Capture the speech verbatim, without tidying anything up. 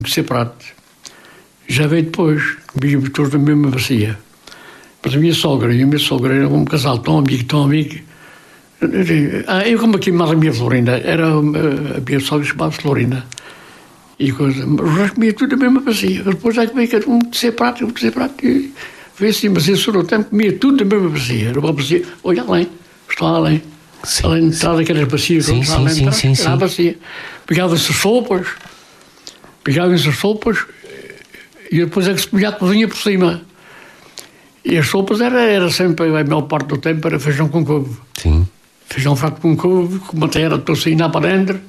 de ser prato. Já veio depois, víamos todos na mesma bacia. Mas a minha sogra e a minha sogra eram um casal tão amigo, tão amigo. Ah, eu como aqui mais a minha Florinda, era a minha sogra chamava-se Florinda. E coisa, mas já comia tudo na mesma bacia. Depois já comia um de ser prato, um de ser prato. E veio assim, mas esse no tempo comia tudo na mesma bacia. Era uma bacia, olha além, está além. Sim, além de sim. trás daquelas bacias, Sim, sim, além, sim, trás, sim, sim. era a bacia. Pegava-se as sopas, pegava-se as sopas e depois é que se punha a cozinha por cima. E as sopas era, era sempre, a maior parte do tempo, era feijão com couve. Sim. Feijão fraco com couve, com uma terra tocinha para dentro.